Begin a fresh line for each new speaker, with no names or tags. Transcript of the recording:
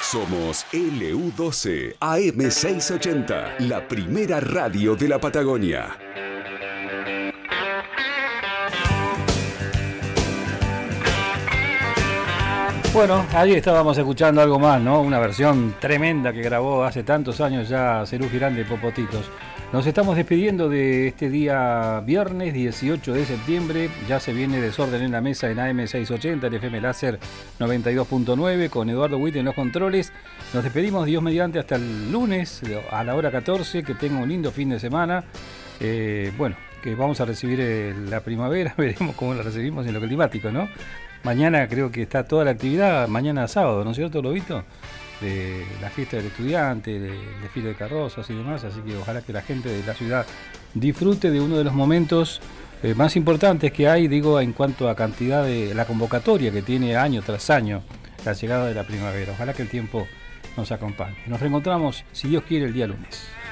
Somos LU12 AM680, la primera radio de la Patagonia.
Bueno, ahí estábamos escuchando algo más, ¿no? Una versión tremenda que grabó hace tantos años ya Serú Girán de Popotitos. Nos estamos despidiendo de este día viernes 18 de septiembre. Ya se viene Desorden en la Mesa en AM680, el FM Láser 92.9, con Eduardo Witt en los controles. Nos despedimos, Dios mediante, hasta el lunes a la hora 14. Que tengan un lindo fin de semana. Bueno, que vamos a recibir la primavera, veremos cómo la recibimos en lo climático, ¿no? Mañana creo que está toda la actividad, mañana sábado, ¿no es cierto, Lobito? De la fiesta del estudiante, del desfile de carrozas y demás, así que ojalá que la gente de la ciudad disfrute de uno de los momentos más importantes que hay, digo, en cuanto a cantidad de la convocatoria que tiene año tras año la llegada de la primavera. Ojalá que el tiempo nos acompañe. Nos reencontramos, si Dios quiere, el día lunes.